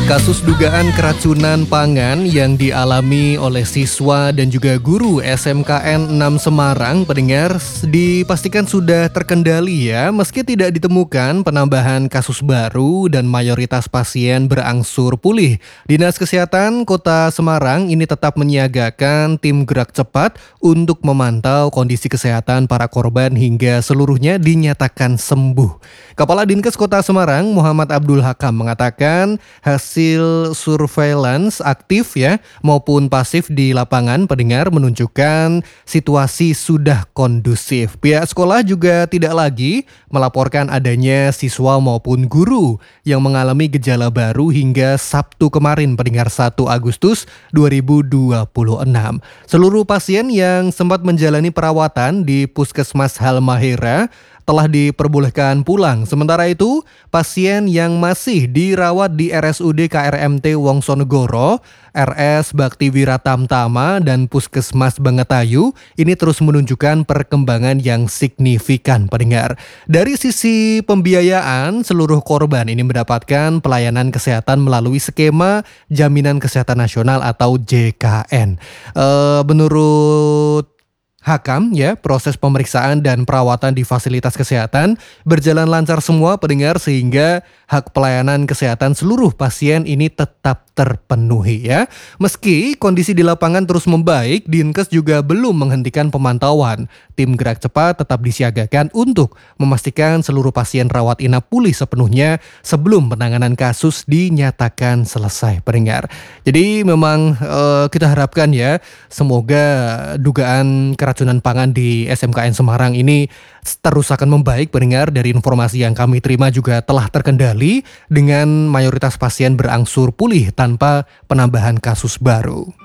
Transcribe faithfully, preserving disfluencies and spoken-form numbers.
Kasus dugaan keracunan pangan yang dialami oleh siswa dan juga guru S M K N enam Semarang, pendengar, dipastikan sudah terkendali ya, meski tidak ditemukan penambahan kasus baru dan mayoritas pasien berangsur pulih. Dinas Kesehatan Kota Semarang ini tetap menyiagakan tim gerak cepat untuk memantau kondisi kesehatan para korban hingga seluruhnya dinyatakan sembuh. Kepala Dinkes Kota Semarang Muhammad Abdul Hakam mengatakan hasil surveillance aktif ya maupun pasif di lapangan, pendengar, menunjukkan situasi sudah kondusif. Pihak sekolah juga tidak lagi melaporkan adanya siswa maupun guru yang mengalami gejala baru hingga Sabtu kemarin, pendengar, satu Agustus dua ribu dua puluh enam. Seluruh pasien yang sempat menjalani perawatan di Puskesmas Halmahera telah diperbolehkan pulang. Sementara itu, pasien yang masih dirawat di R S U D K R M T Wongsonegoro, R S Baktiwira Tamtama, dan Puskesmas Bangetayu ini terus menunjukkan perkembangan yang signifikan, pendengar. Dari sisi pembiayaan, seluruh korban ini mendapatkan pelayanan kesehatan melalui skema Jaminan Kesehatan Nasional atau J K N. E, menurut Hakam ya, proses pemeriksaan dan perawatan di fasilitas kesehatan berjalan lancar semua, pendengar, sehingga hak pelayanan kesehatan seluruh pasien ini tetap terpenuhi ya. Meski kondisi di lapangan terus membaik, Dinkes juga belum menghentikan pemantauan. Tim gerak cepat tetap disiagakan untuk memastikan seluruh pasien rawat inap pulih sepenuhnya sebelum penanganan kasus dinyatakan selesai, pendengar. Jadi memang eh, kita harapkan ya, semoga dugaan keracunan pangan di S M K N Semarang ini terus akan membaik, pendengar. Dari informasi yang kami terima juga telah terkendali dengan mayoritas pasien berangsur pulih tanpa penambahan kasus baru.